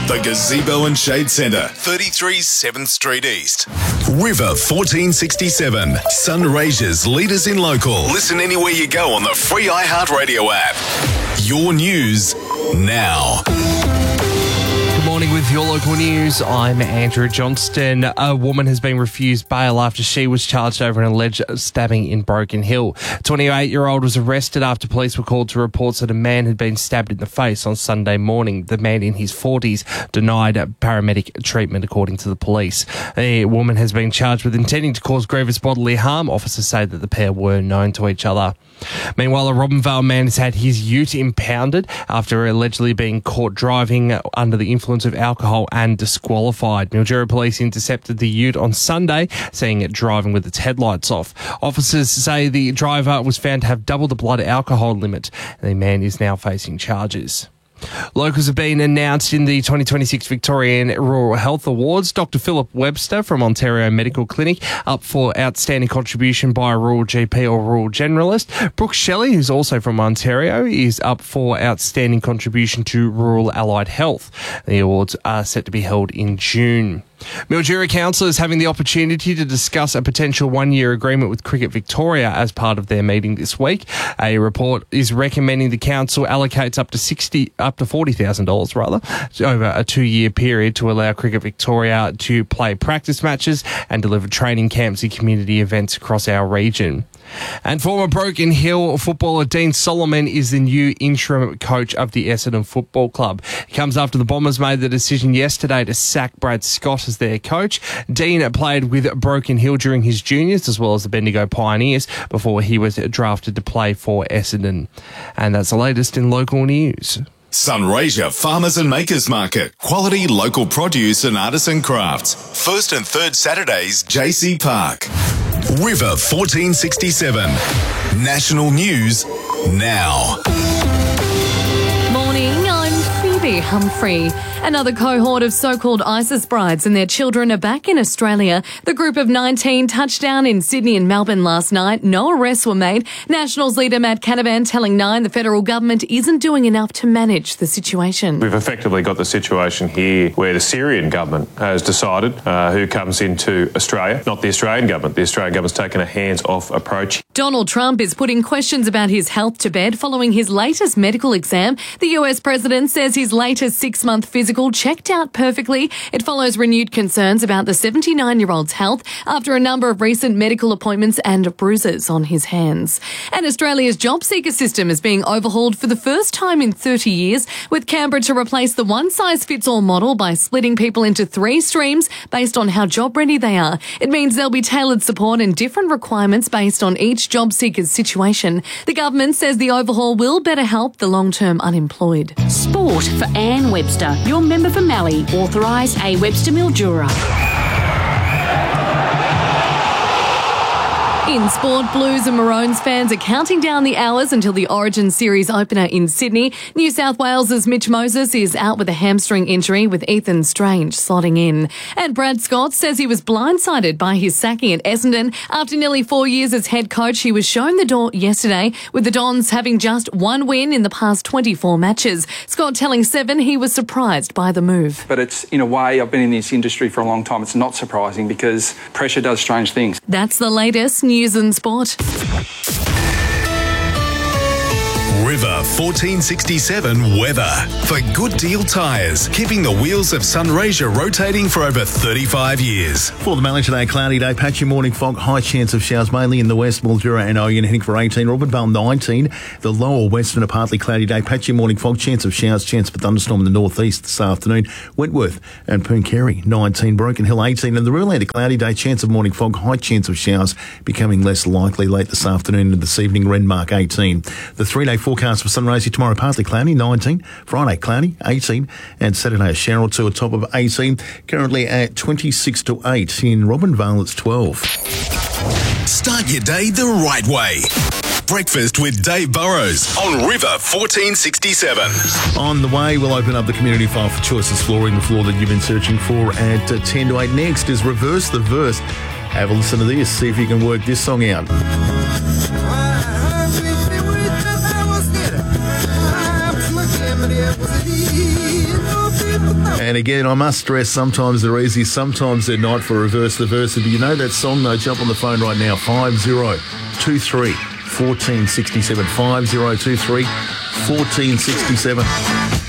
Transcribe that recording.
The Gazebo and Shade Centre, 33 7th Street East. River 1467, Sunraysia's leaders in local. Listen anywhere you go on the free iHeartRadio app. Your news now. Good morning with your local news. I'm Andrew Johnston. A woman has been refused bail after she was charged over an alleged stabbing in Broken Hill. 28-year-old was arrested after police were called to reports that a man had been stabbed in the face on Sunday morning. The man in his 40s denied paramedic treatment, according to the police. The woman has been charged with intending to cause grievous bodily harm. Officers say that the pair were known to each other. Meanwhile, a Robinvale man has had his ute impounded after allegedly being caught driving under the influence of alcohol and disqualified. Mildura police intercepted the ute on Sunday, seeing it driving with its headlights off. Officers say the driver was found to have double the blood alcohol limit. The man is now facing charges. Locals have been announced in the 2026 Victorian Rural Health Awards. Dr. Philip Webster from Ontario Medical Clinic up for outstanding contribution by a rural GP or rural generalist. Brooke Shelley, who's also from Ontario, is up for outstanding contribution to rural allied health. The awards are set to be held in June. Mildura Council is having the opportunity to discuss a potential one-year agreement with Cricket Victoria as part of their meeting this week. A report is recommending the council allocates up to $40,000 over a 2-year period to allow Cricket Victoria to play practice matches and deliver training camps and community events across our region. And former Broken Hill footballer Dean Solomon is the new interim coach of the Essendon Football Club. It comes after the Bombers made the decision yesterday to sack Brad Scott as their coach. Dean played with Broken Hill during his juniors as well as the Bendigo Pioneers before he was drafted to play for Essendon. And that's the latest in local news. Sunraysia Farmers and Makers Market. Quality local produce and artisan crafts. First and third Saturdays, JC Park. River 1467. National News now. Morning, I'm Phoebe Humphrey. Another cohort of so-called ISIS brides and their children are back in Australia. The group of 19 touched down in Sydney and Melbourne last night. No arrests were made. Nationals leader Matt Canavan telling Nine the federal government isn't doing enough to manage the situation. We've effectively got the situation here where the Syrian government has decided who comes into Australia, not the Australian government. The Australian government's taken a hands-off approach. Donald Trump is putting questions about his health to bed following his latest medical exam. The US president says his latest 6-month physical checked out perfectly. It follows renewed concerns about the 79-year-old's health after a number of recent medical appointments and bruises on his hands. And Australia's job seeker system is being overhauled for the first time in 30 years, with Canberra to replace the one-size-fits-all model by splitting people into 3 streams based on how job-ready they are. It means there'll be tailored support and different requirements based on each job seeker's situation. The government says the overhaul will better help the long-term unemployed. Sport for Anne Webster, your member for Mallee, authorised A. Webster Mildura. In sport, Blues and Maroons fans are counting down the hours until the Origin Series opener in Sydney. New South Wales's Mitch Moses is out with a hamstring injury, with Ethan Strange slotting in. And Brad Scott says he was blindsided by his sacking at Essendon. After nearly 4 years as head coach, he was shown the door yesterday, with the Dons having just 1 win in the past 24 matches. Scott telling Seven he was surprised by the move. But it's, in a way, I've been in this industry for a long time. It's not surprising because pressure does strange things. That's the latest news and sport. River 1467 weather. For Good Deal Tyres, keeping the wheels of Sunraysia rotating for over 35 years. For the Mallee today, cloudy day, patchy morning fog, high chance of showers mainly in the west, Mildura and Oyen heading for 18, Robinvale 19, the lower western a partly cloudy day, patchy morning fog, chance of showers, chance of a thunderstorm in the northeast this afternoon, Wentworth and Pooncarie 19, Broken Hill 18, and the Rural a cloudy day, chance of morning fog, high chance of showers becoming less likely late this afternoon and this evening, Renmark 18. The 3-day forecast for Sunraysia tomorrow, partly cloudy, 19. Friday, cloudy, 18. And Saturday, a shower or two at top of 18. Currently at 26 to 8. In Robinvale, it's 12. Start your day the right way. Breakfast with Dave Burrows on River 1467. On the way, we'll open up the community file for Choices Flooring, the floor that you've been searching for at 10 to 8. Next is Reverse the Verse. Have a listen to this, see if you can work this song out. And again, I must stress, sometimes they're easy, sometimes they're not for Reverse the Verse. Do you know that song, though? Jump on the phone right now, 5023 1467. 5023 1467.